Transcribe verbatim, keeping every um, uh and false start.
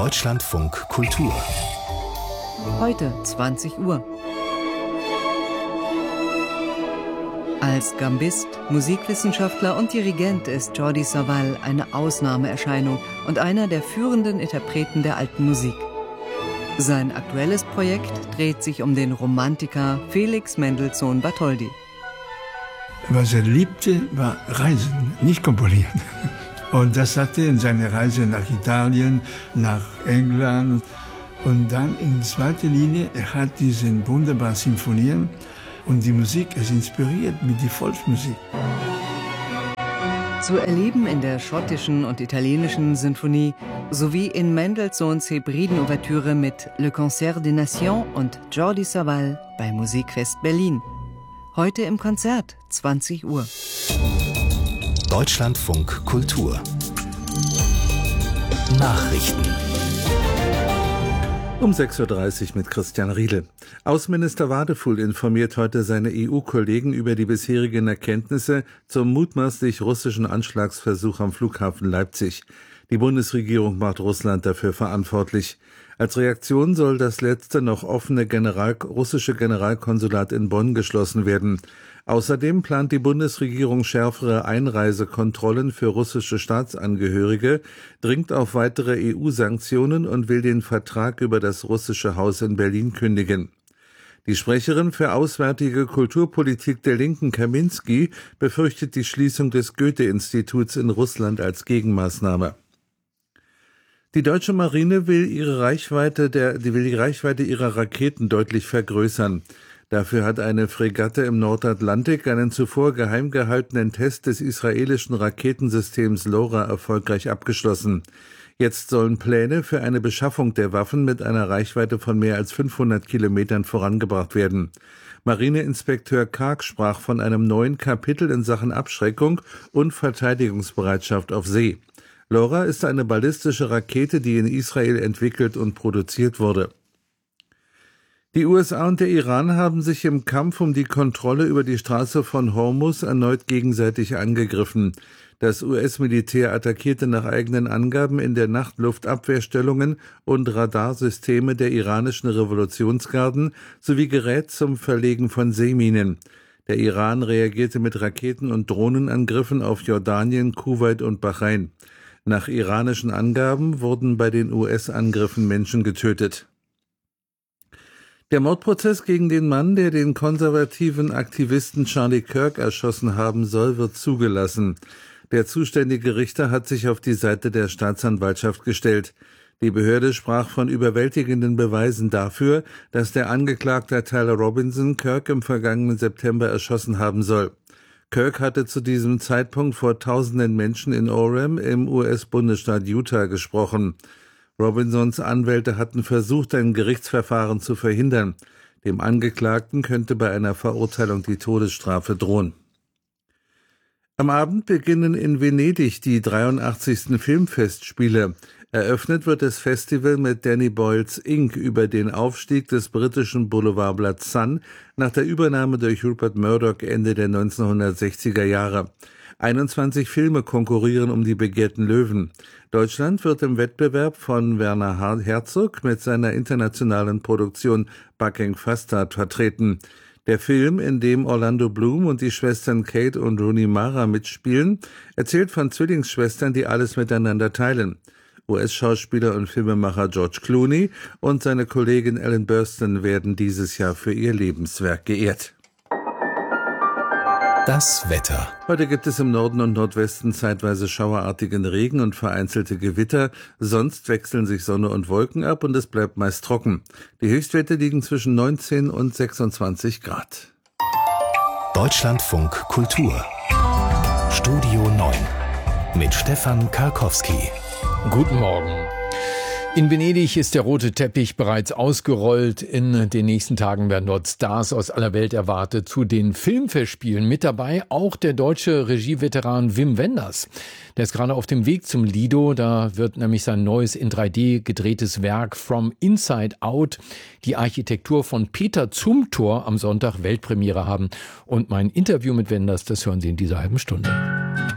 Deutschlandfunk Kultur. Heute zwanzig Uhr. Als Gambist, Musikwissenschaftler und Dirigent ist Jordi Savall eine Ausnahmeerscheinung und einer der führenden Interpreten der alten Musik. Sein aktuelles Projekt dreht sich um den Romantiker Felix Mendelssohn Bartholdy. Was er liebte, war Reisen, nicht komponieren. Und das hatte in seiner Reise nach Italien, nach England. Und dann in zweiter Linie, er hat diese wunderbaren Sinfonien und die Musik, es inspiriert mit der Volksmusik. Zu erleben in der schottischen und italienischen Sinfonie sowie in Mendelssohns Hebriden-Ouvertüre mit Le Concert des Nations und Jordi Savall bei Musikfest Berlin. Heute im Konzert, zwanzig Uhr. Deutschlandfunk Kultur. Nachrichten. Um sechs Uhr dreißig mit Christian Riedel. Außenminister Wadefuhl informiert heute seine E U-Kollegen über die bisherigen Erkenntnisse zum mutmaßlich russischen Anschlagsversuch am Flughafen Leipzig. Die Bundesregierung macht Russland dafür verantwortlich. Als Reaktion soll das letzte noch offene General- russische Generalkonsulat in Bonn geschlossen werden. Außerdem plant die Bundesregierung schärfere Einreisekontrollen für russische Staatsangehörige, dringt auf weitere E U-Sanktionen und will den Vertrag über das russische Haus in Berlin kündigen. Die Sprecherin für Auswärtige Kulturpolitik der Linken, Kaminski, befürchtet die Schließung des Goethe-Instituts in Russland als Gegenmaßnahme. Die deutsche Marine will ihre Reichweite der, die will die Reichweite ihrer Raketen deutlich vergrößern. Dafür hat eine Fregatte im Nordatlantik einen zuvor geheim gehaltenen Test des israelischen Raketensystems LoRa erfolgreich abgeschlossen. Jetzt sollen Pläne für eine Beschaffung der Waffen mit einer Reichweite von mehr als fünfhundert Kilometern vorangebracht werden. Marineinspekteur Karg sprach von einem neuen Kapitel in Sachen Abschreckung und Verteidigungsbereitschaft auf See. LoRa ist eine ballistische Rakete, die in Israel entwickelt und produziert wurde. Die U S A und der Iran haben sich im Kampf um die Kontrolle über die Straße von Hormuz erneut gegenseitig angegriffen. Das U S-Militär attackierte nach eigenen Angaben in der Nacht Luftabwehrstellungen und Radarsysteme der iranischen Revolutionsgarden sowie Gerät zum Verlegen von Seeminen. Der Iran reagierte mit Raketen- und Drohnenangriffen auf Jordanien, Kuwait und Bahrain. Nach iranischen Angaben wurden bei den U S-Angriffen Menschen getötet. Der Mordprozess gegen den Mann, der den konservativen Aktivisten Charlie Kirk erschossen haben soll, wird zugelassen. Der zuständige Richter hat sich auf die Seite der Staatsanwaltschaft gestellt. Die Behörde sprach von überwältigenden Beweisen dafür, dass der Angeklagte Tyler Robinson Kirk im vergangenen September erschossen haben soll. Kirk hatte zu diesem Zeitpunkt vor tausenden Menschen in Orem im U S-Bundesstaat Utah gesprochen. Robinsons Anwälte hatten versucht, ein Gerichtsverfahren zu verhindern. Dem Angeklagten könnte bei einer Verurteilung die Todesstrafe drohen. Am Abend beginnen in Venedig die dreiundachtzigsten Filmfestspiele. Eröffnet wird das Festival mit Danny Boyles Incorporated über den Aufstieg des britischen Boulevardblatts Sun nach der Übernahme durch Rupert Murdoch Ende der neunzehnhundertsechziger Jahre. einundzwanzig Filme konkurrieren um die begehrten Löwen. Deutschland wird im Wettbewerb von Werner Herzog mit seiner internationalen Produktion Bucking Fastard vertreten. Der Film, in dem Orlando Bloom und die Schwestern Kate und Rooney Mara mitspielen, erzählt von Zwillingsschwestern, die alles miteinander teilen. U S-Schauspieler und Filmemacher George Clooney und seine Kollegin Ellen Burstyn werden dieses Jahr für ihr Lebenswerk geehrt. Das Wetter. Heute gibt es im Norden und Nordwesten zeitweise schauerartigen Regen und vereinzelte Gewitter. Sonst wechseln sich Sonne und Wolken ab und es bleibt meist trocken. Die Höchstwerte liegen zwischen neunzehn und sechsundzwanzig Grad. Deutschlandfunk Kultur. Studio neun mit Stefan Karkowski. Guten Morgen. In Venedig ist der rote Teppich bereits ausgerollt. In den nächsten Tagen werden dort Stars aus aller Welt erwartet. Zu den Filmfestspielen mit dabei auch der deutsche Regieveteran Wim Wenders. Der ist gerade auf dem Weg zum Lido. Da wird nämlich sein neues in drei D gedrehtes Werk From Inside Out, die Architektur von Peter Zumthor, am Sonntag Weltpremiere haben. Und mein Interview mit Wenders, das hören Sie in dieser halben Stunde.